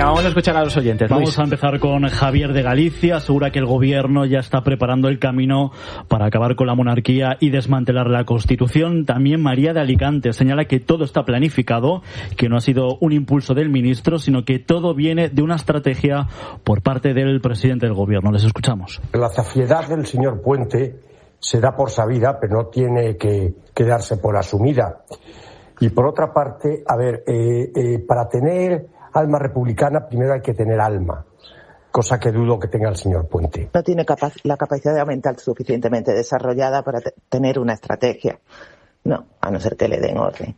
Venga, vamos a escuchar a los oyentes. Vamos a empezar con Javier de Galicia. Asegura que el gobierno ya está preparando el camino para acabar con la monarquía y desmantelar la Constitución. También María de Alicante señala que todo está planificado, que no ha sido un impulso del ministro, sino que todo viene de una estrategia por parte del presidente del gobierno. Les escuchamos. La zafiedad del señor Puente se da por sabida, pero no tiene que darse por asumida. Y por otra parte, para tener alma republicana primero hay que tener alma, cosa que dudo que tenga el señor Puente. No tiene la capacidad mental suficientemente desarrollada para tener una estrategia. No, a no ser que le den orden.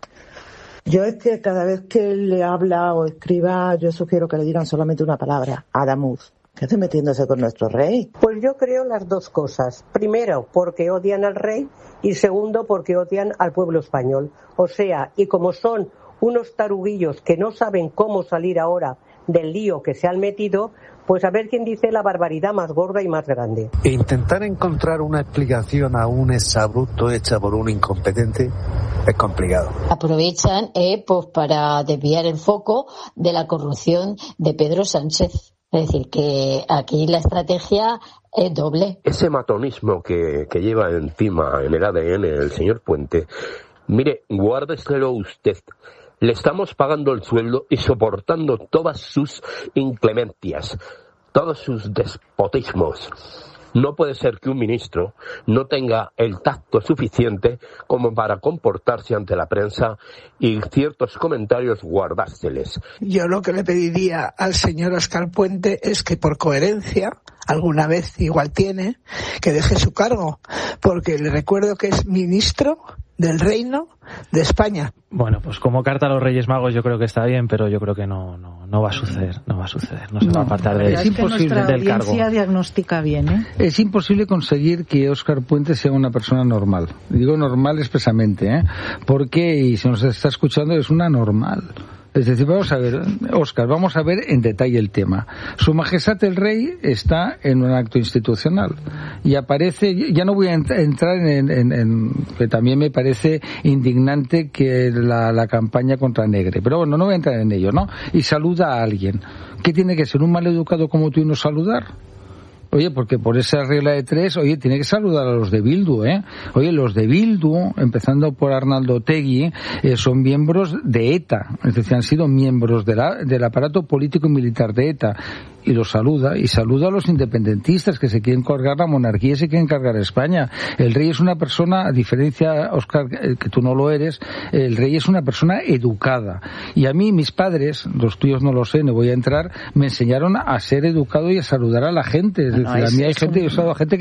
Yo es que cada vez que le habla o escriba, yo sugiero que le digan solamente una palabra: Adamuz. ¿Qué hace metiéndose con nuestro rey? Pues yo creo las dos cosas. Primero, porque odian al rey, y segundo, porque odian al pueblo español. O sea, y como son unos taruguillos que no saben cómo salir ahora del lío que se han metido, pues a ver quién dice la barbaridad más gorda y más grande. E intentar encontrar una explicación a un exabrupto hecha por un incompetente es complicado. Aprovechan pues para desviar el foco de la corrupción de Pedro Sánchez. Es decir, que aquí la estrategia es doble. Ese matonismo que lleva encima en el ADN el señor Puente, mire, guárdeselo usted. Le estamos pagando el sueldo y soportando todas sus inclemencias, todos sus despotismos. No puede ser que un ministro no tenga el tacto suficiente como para comportarse ante la prensa y ciertos comentarios guardárseles. Yo lo que le pediría al señor Óscar Puente es que por coherencia, alguna vez igual tiene, que deje su cargo, porque le recuerdo que es ministro del Reino de España. Bueno, pues como carta a los Reyes Magos yo creo que está bien, pero yo creo que no va a suceder, no se va a apartar es imposible del cargo. Diagnostica bien, ¿eh? Es imposible conseguir que Óscar Puente sea una persona normal. Digo normal expresamente, porque, y si nos está escuchando, es una normal. Es decir, vamos a ver, Óscar, vamos a ver en detalle el tema. Su Majestad el Rey está en un acto institucional y aparece, ya no voy a entrar en que también me parece indignante que la campaña contra Negre, pero bueno, no voy a entrar en ello, ¿no? Y saluda a alguien. ¿Qué tiene que ser, un maleducado como tú y no saludar? Oye, porque por esa regla de tres, tiene que saludar a los de Bildu, Oye, los de Bildu, empezando por Arnaldo Otegi, son miembros de ETA, es decir, han sido miembros del aparato político y militar de ETA. Y los saluda, y saluda a los independentistas que se quieren cargar la monarquía y se quieren cargar España. El rey es una persona, a diferencia, Óscar, que tú no lo eres, el rey es una persona educada. Y a mí, mis padres, los tuyos no lo sé, no voy a entrar, me enseñaron a ser educado y a saludar a la gente. Es decir, a mí hay gente, yo he saludado a gente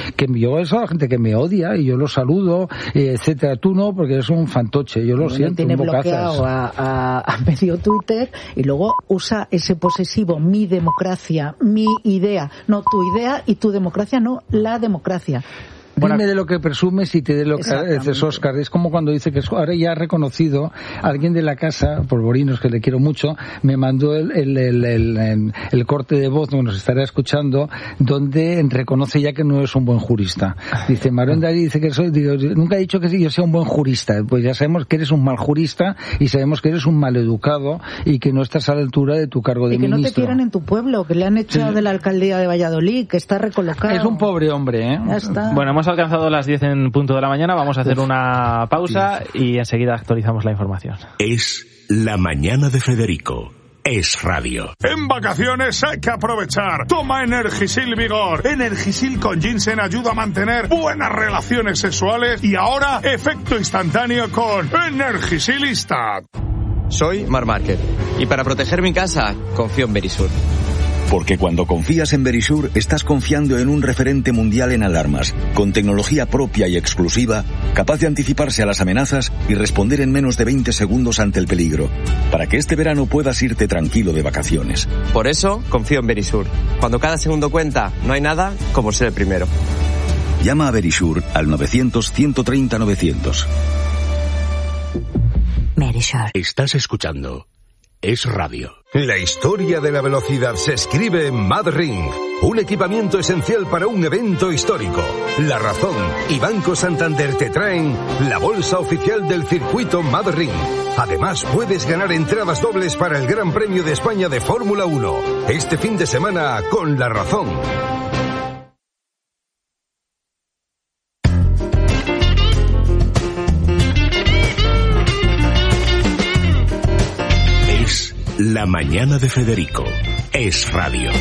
gente que me odia y yo lo saludo, etcétera. Tú no, porque eres un fantoche, yo lo siento. Tiene bloqueado a medio Twitter y luego usa ese posesivo, mi democracia, mi idea, no tu idea, y tu democracia, no la democracia. Dime de lo que presumes y te de lo que haces, Óscar. Es como cuando dice que ahora ya ha reconocido alguien de la casa, Polvorinos, que le quiero mucho, me mandó el corte de voz, que nos estará escuchando, donde reconoce ya que no es un buen jurista. Dice, Marón Darí dice que nunca he dicho que yo sea un buen jurista. Pues ya sabemos que eres un mal jurista y sabemos que eres un mal educado y que no estás a la altura de tu cargo de ministro. Y que no te quieran en tu pueblo, que le han echado de la alcaldía de Valladolid, que está recolocado. Es un pobre hombre, Ya está. Bueno, hemos alcanzado las 10 en punto de la mañana, vamos a hacer una pausa y enseguida actualizamos la información. Es la mañana de Federico. Es radio. En vacaciones hay que aprovechar. Toma Energisil Vigor. Energisil con ginseng ayuda a mantener buenas relaciones sexuales y ahora efecto instantáneo con Energisilista. Soy Marc Márquez y para proteger mi casa confío en Verisur. Porque cuando confías en Verisur, estás confiando en un referente mundial en alarmas, con tecnología propia y exclusiva, capaz de anticiparse a las amenazas y responder en menos de 20 segundos ante el peligro, para que este verano puedas irte tranquilo de vacaciones. Por eso, confío en Verisur. Cuando cada segundo cuenta, no hay nada como ser el primero. Llama a Verisur al 900-130-900. Verisur. Estás escuchando es radio. La historia de la velocidad se escribe en MadRing, un equipamiento esencial para un evento histórico. La Razón y Banco Santander te traen la bolsa oficial del circuito MadRing. Además, puedes ganar entradas dobles para el Gran Premio de España de Fórmula 1, este fin de semana con La Razón. La mañana de Federico es radio.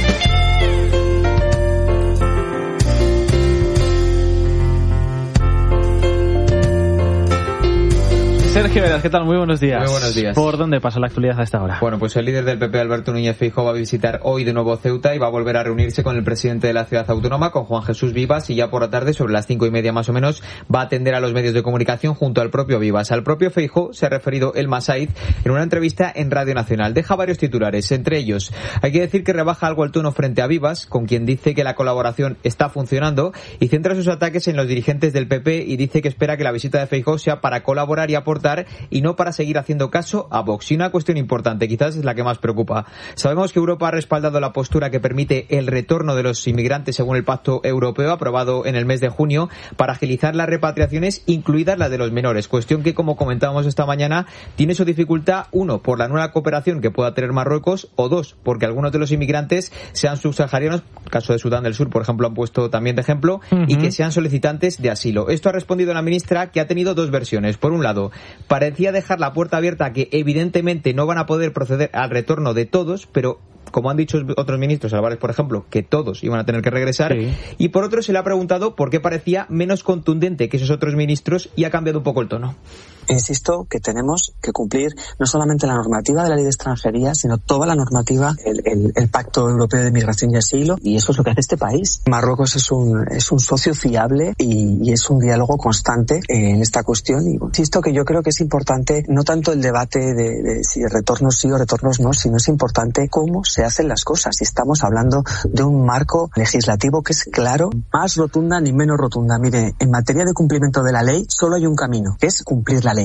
Sergio Veras, ¿qué tal? Muy buenos días. Muy buenos días. ¿Por dónde pasa la actualidad a esta hora? Bueno, pues el líder del PP, Alberto Núñez Feijóo, va a visitar hoy de nuevo Ceuta y va a volver a reunirse con el presidente de la ciudad autónoma, con Juan Jesús Vivas, y ya por la tarde, sobre las 5:30 más o menos, va a atender a los medios de comunicación junto al propio Vivas. Al propio Feijóo se ha referido el Masaid en una entrevista en Radio Nacional. Deja varios titulares, entre ellos, hay que decir que rebaja algo el tono frente a Vivas, con quien dice que la colaboración está funcionando, y centra sus ataques en los dirigentes del PP y dice que espera que la visita de Feijóo sea para colaborar y aportar y no para seguir haciendo caso a Vox. Y una cuestión importante, quizás es la que más preocupa. Sabemos que Europa ha respaldado la postura que permite el retorno de los inmigrantes según el Pacto Europeo aprobado en el mes de junio para agilizar las repatriaciones, incluidas las de los menores. Cuestión que, como comentábamos esta mañana, tiene su dificultad, uno, por la nueva cooperación que pueda tener Marruecos, o dos, porque algunos de los inmigrantes sean subsaharianos, el caso de Sudán del Sur, por ejemplo, han puesto también de ejemplo, y que sean solicitantes de asilo. Esto ha respondido la ministra, que ha tenido dos versiones. Por un lado, parecía dejar la puerta abierta a que evidentemente no van a poder proceder al retorno de todos, pero como han dicho otros ministros, Álvarez por ejemplo, que todos iban a tener que regresar, sí. Y por otro se le ha preguntado por qué parecía menos contundente que esos otros ministros y ha cambiado un poco el tono. Insisto que tenemos que cumplir no solamente la normativa de la ley de extranjería, sino toda la normativa, el Pacto Europeo de Migración y Asilo, y eso es lo que hace este país. Marruecos es un socio fiable y es un diálogo constante en esta cuestión. Y insisto que yo creo que es importante no tanto el debate de si retornos sí o retornos no, sino es importante cómo se hacen las cosas. Y estamos hablando de un marco legislativo que es claro, más rotunda ni menos rotunda. Mire, en materia de cumplimiento de la ley solo hay un camino, que es cumplir la ley.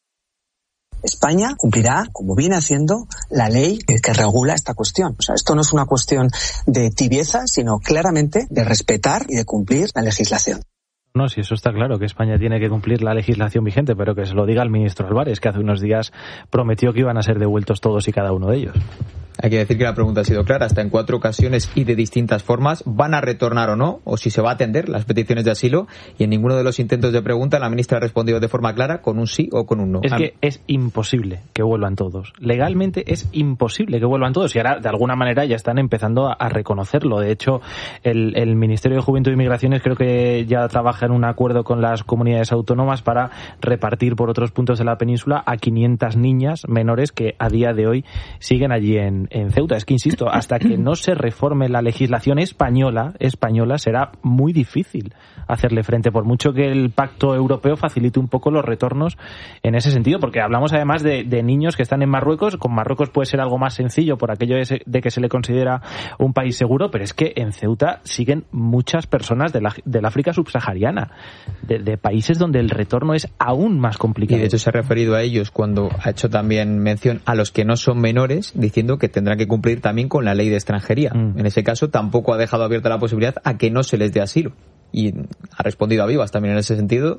España cumplirá, como viene haciendo, la ley que regula esta cuestión. O sea, esto no es una cuestión de tibieza, sino claramente de respetar y de cumplir la legislación. No, sí, eso está claro, que España tiene que cumplir la legislación vigente, pero que se lo diga el ministro Álvarez, que hace unos días prometió que iban a ser devueltos todos y cada uno de ellos. Hay que decir que la pregunta ha sido clara, hasta en 4 ocasiones y de distintas formas, van a retornar o no, o si se va a atender las peticiones de asilo, y en ninguno de los intentos de pregunta la ministra ha respondido de forma clara con un sí o con un no. Es que es imposible que vuelvan todos. Legalmente es imposible que vuelvan todos, y ahora de alguna manera ya están empezando a reconocerlo. De hecho, el Ministerio de Juventud y Migraciones creo que ya trabaja en un acuerdo con las comunidades autónomas para repartir por otros puntos de la península a 500 niñas menores que a día de hoy siguen allí en Ceuta. Es que, insisto, hasta que no se reforme la legislación española será muy difícil hacerle frente, por mucho que el Pacto Europeo facilite un poco los retornos en ese sentido, porque hablamos además de niños que están en Marruecos. Con Marruecos puede ser algo más sencillo por aquello de que se le considera un país seguro, pero es que en Ceuta siguen muchas personas del África subsahariana, de países donde el retorno es aún más complicado. Y de hecho se ha referido a ellos cuando ha hecho también mención a los que no son menores, diciendo que tendrán que cumplir también con la ley de extranjería. En ese caso tampoco ha dejado abierta la posibilidad a que no se les dé asilo. Y ha respondido a Vivas también en ese sentido,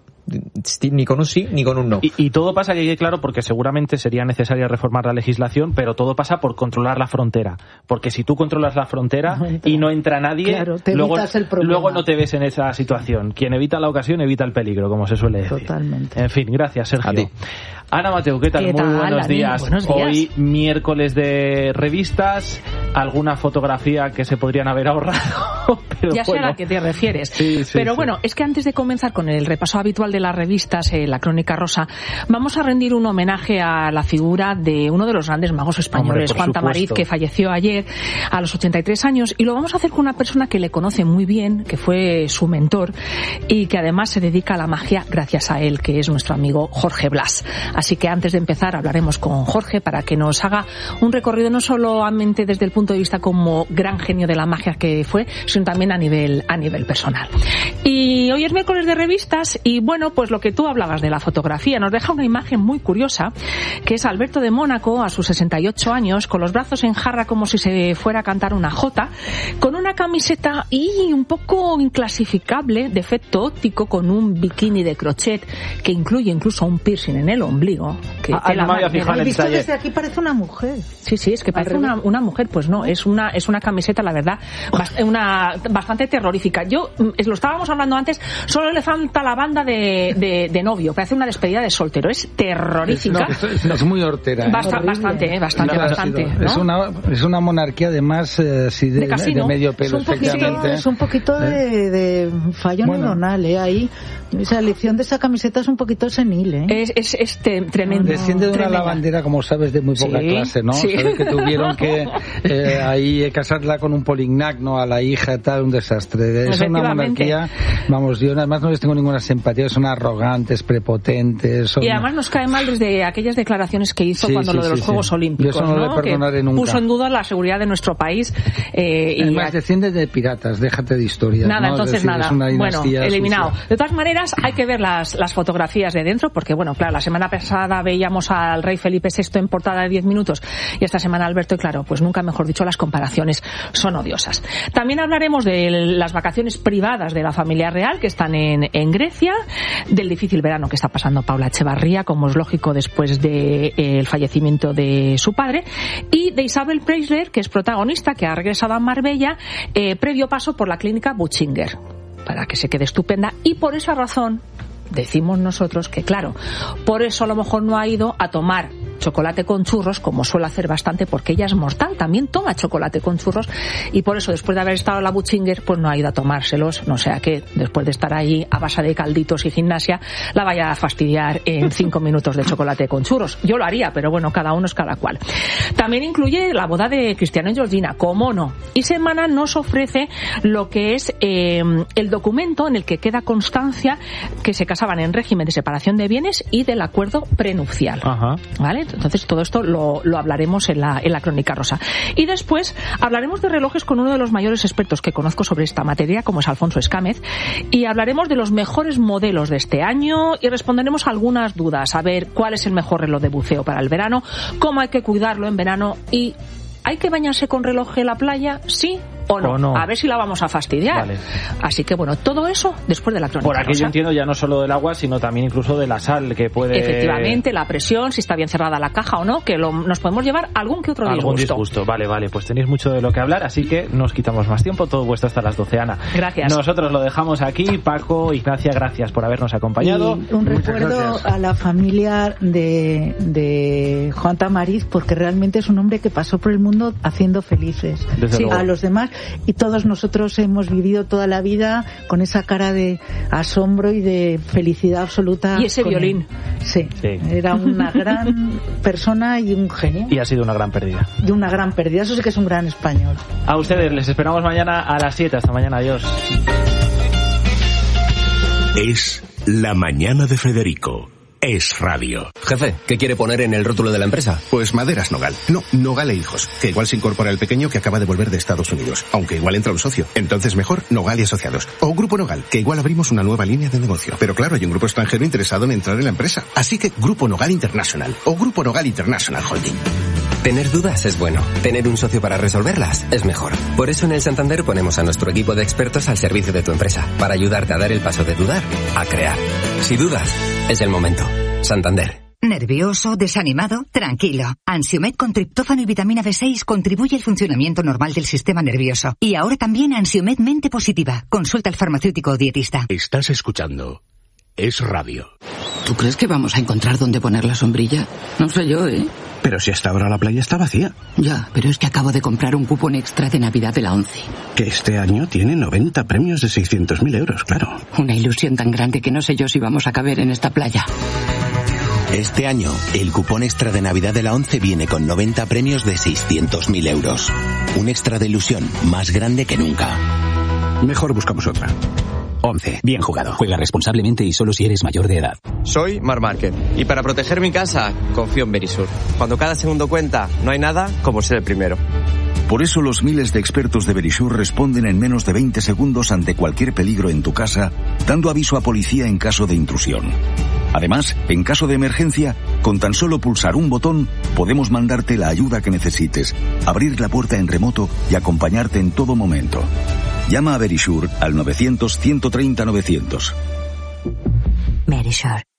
ni con un sí ni con un no. Y todo pasa, que quede claro, porque seguramente sería necesaria reformar la legislación, pero todo pasa por controlar la frontera. Porque si tú controlas la frontera y no entra nadie, claro, luego no te ves en esa situación. Quien evita la ocasión evita el peligro, como se suele decir. Totalmente. En fin, gracias, Sergio. Ana Mateu, ¿qué tal? Muy buenos días. Buenos días. Hoy miércoles de revistas, alguna fotografía que se podrían haber ahorrado. Pero ya sé a la que te refieres. Sí, pero bueno, es que antes de comenzar con el repaso habitual de las revistas, la Crónica Rosa, vamos a rendir un homenaje a la figura de uno de los grandes magos españoles, Juan Tamariz, que falleció ayer a los 83 años, y lo vamos a hacer con una persona que le conoce muy bien, que fue su mentor y que además se dedica a la magia gracias a él, que es nuestro amigo Jorge Blas. Así que antes de empezar hablaremos con Jorge para que nos haga un recorrido no solamente desde el punto de vista como gran genio de la magia que fue, sino también a nivel personal. Y hoy es miércoles de revistas y bueno, pues lo que tú hablabas de la fotografía nos deja una imagen muy curiosa, que es Alberto de Mónaco a sus 68 años, con los brazos en jarra como si se fuera a cantar una jota, con una camiseta y un poco inclasificable de efecto óptico, con un bikini de crochet que incluye incluso un piercing en el ombligo. Que no me había fijado en el visto detalle. desde aquí parece una mujer. Sí, es que parece una mujer, pues no, es una camiseta, la verdad, bastante terrorífica. Yo, lo estábamos hablando antes, solo le falta la banda de novio, parece una despedida de soltero, es terrorífica. Es muy hortera. Bastante, ¿no? Es una monarquía además de medio pelo, efectivamente. Es un poquito de fallo neuronal, ahí. Esa elección de esa camiseta es un poquito senil, Es tremendo. Desciende de una lavandera, como sabes, de muy poca clase, ¿no? Sí. Sabes que tuvieron que ahí casarla con un Polignac, ¿no? A la hija, tal, un desastre. Es una monarquía, vamos, yo además no les tengo ninguna simpatía, son arrogantes, prepotentes. Y además nos cae mal desde aquellas declaraciones que hizo cuando lo de los Juegos Olímpicos, yo eso no lo perdonaré nunca. Puso en duda la seguridad de nuestro país. Además, desciende de piratas, déjate de historias. Nada, ¿no? entonces decir, nada. Bueno, eliminado. Sucia. De todas maneras, hay que ver las fotografías de dentro, porque bueno, claro, la semana pasada veíamos al rey Felipe VI en portada de 10 minutos y esta semana Alberto, y claro, pues nunca mejor dicho, las comparaciones son odiosas. También hablaremos de las vacaciones privadas de la familia real que están en Grecia, del difícil verano que está pasando Paula Echevarría, como es lógico después del fallecimiento de su padre, y de Isabel Preisler, que es protagonista, que ha regresado a Marbella previo paso por la clínica Buchinger, para que se quede estupenda, y por esa razón decimos nosotros que, claro, por eso a lo mejor no ha ido a tomar chocolate con churros, como suele hacer bastante, porque ella es mortal, también toma chocolate con churros, y por eso después de haber estado en la Buchinger, pues no ha ido a tomárselos, no sea que después de estar ahí a base de calditos y gimnasia, la vaya a fastidiar en 5 minutos de chocolate con churros. Yo lo haría, pero bueno, cada uno es cada cual. También incluye la boda de Cristiano y Georgina, cómo no. Y Semana nos ofrece lo que es el documento en el que queda constancia que se casaban en régimen de separación de bienes y del acuerdo prenupcial. Ajá. ¿Vale? Entonces todo esto lo hablaremos en la Crónica Rosa. Y después hablaremos de relojes con uno de los mayores expertos que conozco sobre esta materia, como es Alfonso Escámez, y hablaremos de los mejores modelos de este año y responderemos algunas dudas, a ver cuál es el mejor reloj de buceo para el verano, cómo hay que cuidarlo en verano y ¿hay que bañarse con reloj en la playa? ¿Sí o no? A ver si la vamos a fastidiar. Vale. Así que bueno, todo eso después de la Crónica Por aquí Rosa. yo entiendo ya no solo del agua, sino también incluso de la sal, que puede... Efectivamente, la presión, si está bien cerrada la caja o no, que nos podemos llevar algún que otro disgusto. Vale, pues tenéis mucho de lo que hablar, así que no os quitamos más tiempo, todo vuestro hasta las 12, Ana. Gracias. Nosotros lo dejamos aquí. Paco, Ignacia, gracias por habernos acompañado. Y un recuerdo a la familia de Juan Tamariz, porque realmente es un hombre que pasó por el mundo haciendo felices a los demás, y todos nosotros hemos vivido toda la vida con esa cara de asombro y de felicidad absoluta. Y ese violín. Sí, era una gran persona y un genio. Y ha sido una gran pérdida. Y una gran pérdida, eso sí que es un gran español. A ustedes, les esperamos mañana a las 7. Hasta mañana, adiós. Es La Mañana de Federico. Es radio. Jefe, ¿qué quiere poner en el rótulo de la empresa? Pues Maderas Nogal. No, Nogal e Hijos. Que igual se incorpora el pequeño que acaba de volver de Estados Unidos. Aunque igual entra un socio. Entonces mejor Nogal y Asociados. O Grupo Nogal, que igual abrimos una nueva línea de negocio. Pero claro, hay un grupo extranjero interesado en entrar en la empresa. Así que Grupo Nogal International. O Grupo Nogal International Holding. Tener dudas es bueno. Tener un socio para resolverlas es mejor. Por eso en el Santander ponemos a nuestro equipo de expertos al servicio de tu empresa. Para ayudarte a dar el paso de dudar a crear. Si dudas, es el momento. Santander. ¿Nervioso? ¿Desanimado? Tranquilo. Ansiomed con triptófano y vitamina B6 contribuye al funcionamiento normal del sistema nervioso. Y ahora también Ansiomed Mente Positiva. Consulta al farmacéutico o dietista. Estás escuchando Es Radio. ¿Tú crees que vamos a encontrar dónde poner la sombrilla? No sé yo, ¿eh? Pero si hasta ahora la playa está vacía. Ya, pero es que acabo de comprar un cupón extra de Navidad de la ONCE. Que este año tiene 90 premios de 600.000 euros, claro. Una ilusión tan grande que no sé yo si vamos a caber en esta playa. Este año, el cupón extra de Navidad de la ONCE viene con 90 premios de 600.000 euros. Un extra de ilusión más grande que nunca. Mejor buscamos otra. ONCE. Bien jugado. Juega responsablemente y solo si eres mayor de edad. Soy Marc Márquez y para proteger mi casa confío en Verisur. Cuando cada segundo cuenta, no hay nada como ser el primero. Por eso los miles de expertos de Verisure responden en menos de 20 segundos ante cualquier peligro en tu casa, dando aviso a policía en caso de intrusión. Además, en caso de emergencia, con tan solo pulsar un botón, podemos mandarte la ayuda que necesites, abrir la puerta en remoto y acompañarte en todo momento. Llama a Verisure al 900 130 900. Verisure.